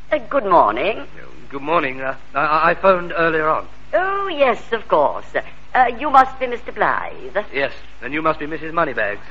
Good morning. Good morning. I phoned earlier on. Oh, yes, of course. You must be Mr. Blythe. Yes, and you must be Mrs. Moneybags.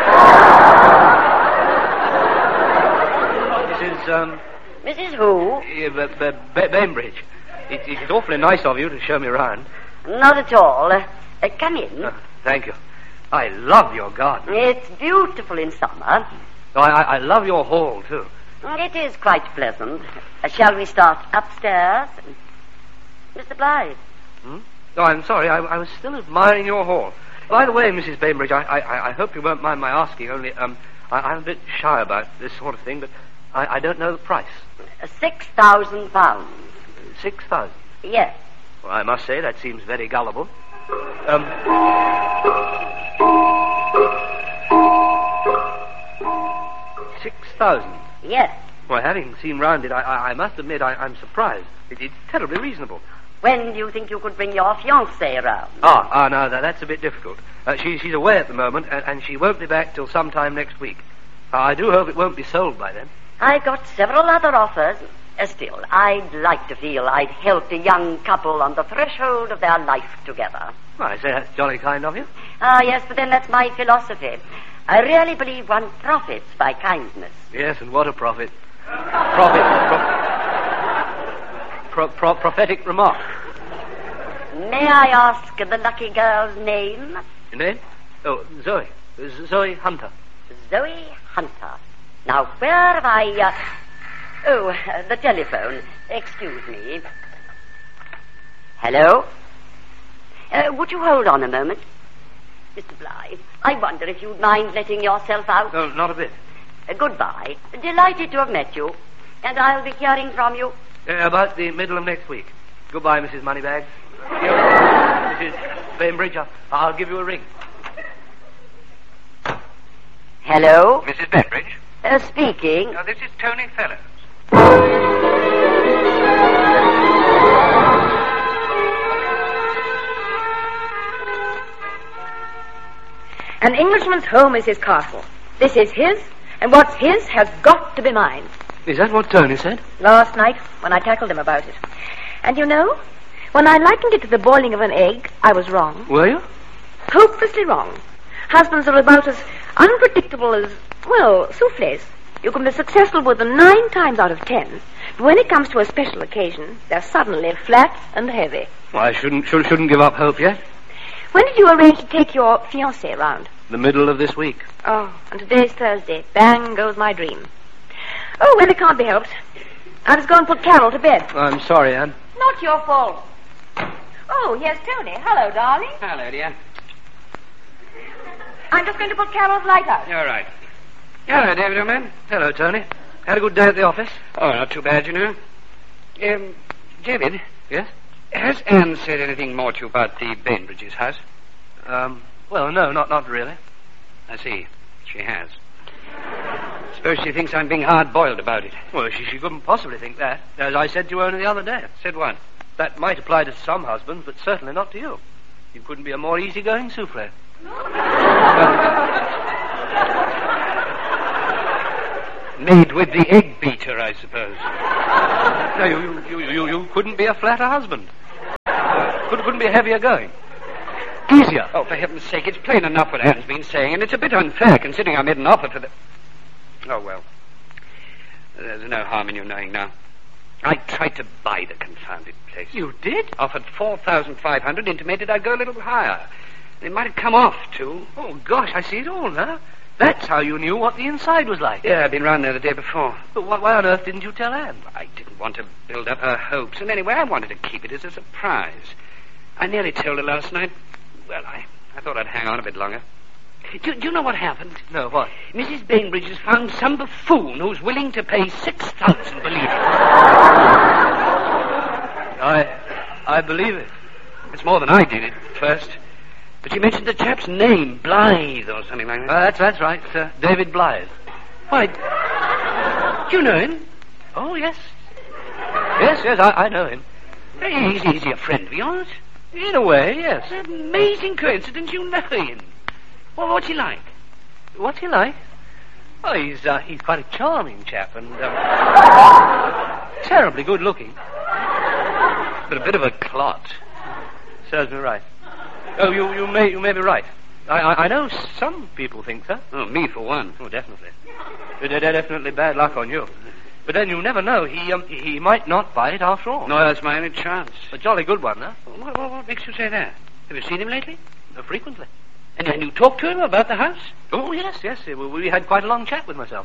Mrs. who? Bainbridge. It's awfully nice of you to show me around. Not at all. Come in. Thank you. I love your garden. It's beautiful in summer. I love your hall, too. It is quite pleasant. Shall we start upstairs? Mr. Blythe? Oh, I'm sorry. I was still admiring your hall. By the way, Mrs. Bainbridge, I hope you won't mind my asking, only I'm a bit shy about this sort of thing, but I don't know the price. £6,000. 6,000? Yes. Well, I must say that seems very gullible. 6,000? Yes. Well, having seen round it, I must admit I'm surprised. It's terribly reasonable. When do you think you could bring your fiancée around? No, that's a bit difficult. She's away at the moment, and she won't be back till sometime next week. I do hope it won't be sold by then. I got several other offers. Still, I'd like to feel I'd helped a young couple on the threshold of their life together. Well, I say that's jolly kind of you. Yes, but then that's my philosophy. I really believe one profits by kindness. Yes, and what a profit. Prophetic remark. May I ask the lucky girl's name? Your name? Oh, Zoe. Zoe Hunter. Zoe Hunter. Now, where have I... the telephone. Excuse me. Hello? Would you hold on a moment? Mr. Blythe, I wonder if you'd mind letting yourself out. No, not a bit. Goodbye. Delighted to have met you. And I'll be hearing from you. About the middle of next week. Goodbye, Mrs. Moneybags. Mrs. Bainbridge, I'll give you a ring. Hello? Mrs. Bainbridge? Speaking. This is Tony Fellows. An Englishman's home is his castle. This is his, and what's his has got to be mine. Is that what Tony said? Last night, when I tackled him about it. And you know, when I likened it to the boiling of an egg, I was wrong. Were you? Hopelessly wrong. Husbands are about as unpredictable as, souffles. You can be successful with them 9 times out of 10. But when it comes to a special occasion, they're suddenly flat and heavy. Well, I shouldn't give up hope yet. When did you arrange to take your fiancée around? The middle of this week. Oh, and today's Thursday. Bang goes my dream. Oh, well, it can't be helped. I'll just go and put Carol to bed. I'm sorry, Anne. Not your fault. Oh, here's Tony. Hello, darling. Hello, dear. I'm just going to put Carol's light out. You're right. Hello, David, old man. Hello, Tony. Had a good day at the office? Oh, not too bad, you know. David? Yes? Has Anne said anything more to you about the Bainbridges' house? Well, no, not really. I see. She has. Suppose she thinks I'm being hard-boiled about it. Well, she couldn't possibly think that. As I said to you only the other day. Said what? That might apply to some husbands, but certainly not to you. You couldn't be a more easygoing souffle. Made with the egg beater, I suppose. No, you couldn't be a flatter husband. Couldn't be heavier going. Easier. Oh, for heaven's sake, it's plain enough what Anne's been saying, and it's a bit unfair considering I made an offer for the... Oh, well. There's no harm in you knowing now. I tried to buy the confounded place. You did? Offered 4,500, intimated I'd go a little higher. They might have come off, too. Oh, gosh, I see it all now. That's how you knew what the inside was like. Yeah, I'd been round there the day before. But why on earth didn't you tell Anne? I didn't want to build up her hopes, and anyway, I wanted to keep it as a surprise. I nearly told her last night. Well, I thought I'd hang on a bit longer. Do you know what happened? No, what? Mrs. Bainbridge has found some buffoon who's willing to pay 6,000, believe it. I believe it. It's more than I did at first. But she mentioned the chap's name, Blythe or something like that. That's right, David Blythe. Why, do you know him? Oh, yes. Yes, I know him. Is he a friend of yours? In a way, yes. Amazing coincidence, you know him. Well, what's he like? What's he like? Oh, he's quite a charming chap and terribly good looking. But a bit of a clot. Serves me right. Oh, you may be right. I know some people think so. Oh, me for one. Oh, definitely. Definitely bad luck on you. But then you never know. He might not bite after all. No, that's my only chance. A jolly good one, though. What makes you say that? Have you seen him lately? Frequently. And you talked to him about the house? Oh, yes. We had quite a long chat with myself.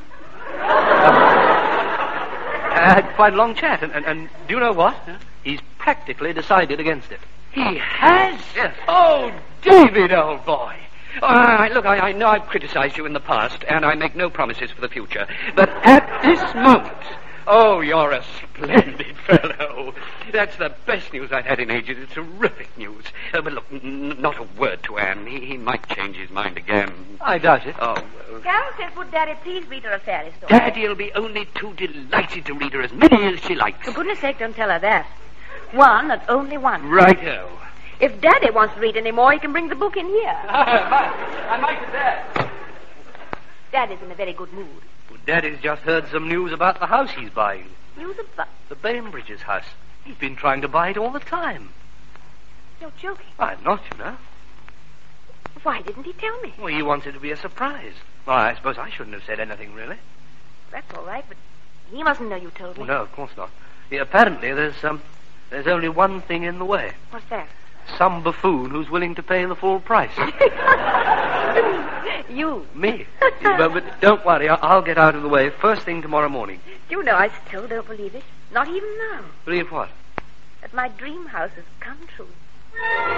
I had quite a long chat, and do you know what? Huh? He's practically decided against it. He has? Yes. Oh, David, old boy. Look, I know I've criticized you in the past, and I make no promises for the future. But at this moment, oh, you're a splendid fellow. That's the best news I've had in ages. It's terrific news. But look, not a word to Anne. He might change his mind again. I doubt it. Oh, well. Carol says, would Daddy please read her a fairy story? Daddy'll be only too delighted to read her as many as she likes. For goodness sake, don't tell her that. One and only one. Righto. If Daddy wants to read any more, he can bring the book in here. I might have that. Daddy's in a very good mood. Well, Daddy's just heard some news about the house he's buying. News about... The Bainbridges house. He's been trying to buy it all the time. You're joking. I'm not, you know. Why didn't he tell me? Well, he wanted to be a surprise. Well, I suppose I shouldn't have said anything, really. That's all right, but he mustn't know you told me. Well, no, of course not. Yeah, apparently, there's only one thing in the way. What's that? Some buffoon who's willing to pay the full price. You. Me? But don't worry, I'll get out of the way first thing tomorrow morning. You know, I still don't believe it. Not even now. Believe what? That my dream house has come true.